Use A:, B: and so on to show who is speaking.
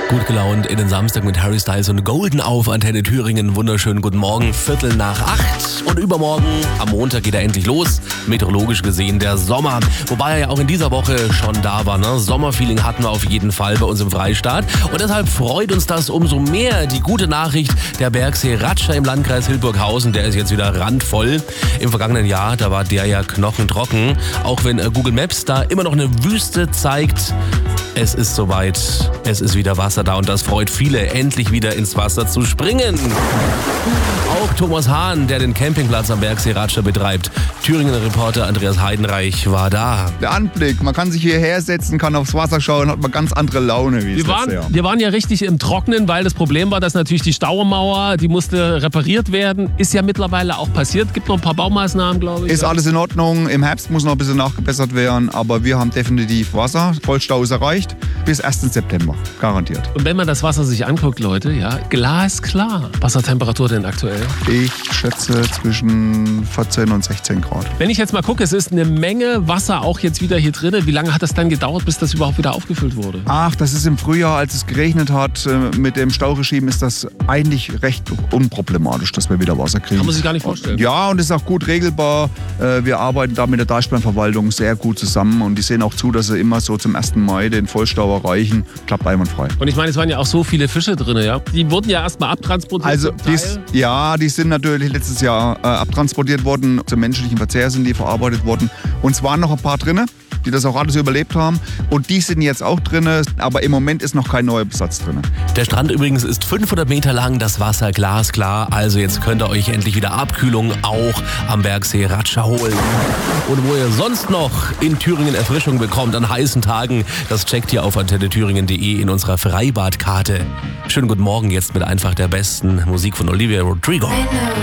A: Gut gelaunt in den Samstag mit Harry Styles und Golden auf Antenne Thüringen. Wunderschönen guten Morgen, 7:45. Und übermorgen, am Montag, geht er endlich los. Meteorologisch gesehen der Sommer. Wobei er ja auch in dieser Woche schon da war. Ne? Sommerfeeling hatten wir auf jeden Fall bei uns im Freistaat. Und deshalb freut uns das umso mehr. Die gute Nachricht, der Bergsee Ratscher im Landkreis Hildburghausen, der ist jetzt wieder randvoll. Im vergangenen Jahr, da war der ja knochentrocken. Auch wenn Google Maps da immer noch eine Wüste zeigt. Es ist soweit, es ist wieder Wasser da und das freut viele, endlich wieder ins Wasser zu springen. Auch Thomas Hahn, der den Campingplatz am Bergsee Ratscher betreibt. Thüringer Reporter Andreas Heidenreich war da.
B: Der Anblick, man kann sich hierher setzen, kann aufs Wasser schauen, hat man ganz andere Laune. Wie
C: wir waren ja richtig im Trockenen, weil das Problem war, dass natürlich die Staumauer, die musste repariert werden. Ist ja mittlerweile auch passiert, gibt noch ein paar Baumaßnahmen, glaube ich.
B: Ist alles in Ordnung, im Herbst muss noch ein bisschen nachgebessert werden, aber wir haben definitiv Wasser, Vollstau ist erreicht, bis 1. September, garantiert.
C: Und wenn man das Wasser sich anguckt, Leute, ja, glasklar. Wassertemperatur denn aktuell?
B: Ich schätze zwischen 14 und 16 Grad.
C: Wenn ich jetzt mal gucke, es ist eine Menge Wasser auch jetzt wieder hier drin. Wie lange hat das dann gedauert, bis das überhaupt wieder aufgefüllt wurde?
B: Ach, das ist im Frühjahr, als es geregnet hat. Mit dem Stauregime ist das eigentlich recht unproblematisch, dass wir wieder Wasser kriegen.
C: Kann man sich gar nicht vorstellen.
B: Ja, und es ist auch gut regelbar. Wir arbeiten da mit der Deichbahnverwaltung sehr gut zusammen und die sehen auch zu, dass sie immer so zum 1. Mai den Vollstau erreichen. Klappt einwandfrei.
C: Und ich meine, es waren ja auch so viele Fische drin, ja? Die wurden ja erstmal abtransportiert.
B: Also, die sind natürlich letztes Jahr abtransportiert worden. Zum menschlichen Verzehr sind die verarbeitet worden. Und es waren noch ein paar drin, die das auch alles überlebt haben. Und die sind jetzt auch drin, aber im Moment ist noch kein neuer Besatz drin.
A: Der Strand übrigens ist 500 Meter lang, das Wasser glasklar. Also jetzt könnt ihr euch endlich wieder Abkühlung auch am Bergsee Ratscher holen. Und wo ihr sonst noch in Thüringen Erfrischung bekommt an heißen Tagen, das checkt ihr auf antennethüringen.de in unserer Freibadkarte. Schönen guten Morgen jetzt mit einfach der besten Musik von Olivia Rodrigo.